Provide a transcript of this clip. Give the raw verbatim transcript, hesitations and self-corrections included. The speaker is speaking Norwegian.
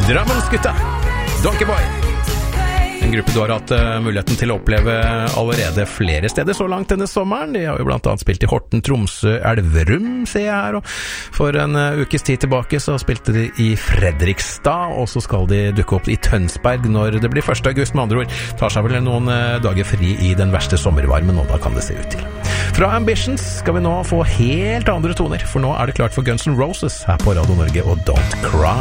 Drammensgutta, Donkey Boy. En gruppe du har hatt uh, muligheten til å oppleve allerede flere steder så langt denne sommeren. De har jo blant annet spilt i Horten, Tromsø, Elverum, ser jeg her. Og for en uh, ukes tid tilbake så spilte de i Fredrikstad, og så skal de dukke opp i Tønsberg når det blir første august, med andre ord. Tar seg vel noen uh, dager fri i den verste sommervarmen, og da kan det se ut til. Fra Ambitions skal vi nå få helt andre toner, for nå er det klart for Guns N' Roses her på Radio Norge og Don't Cry.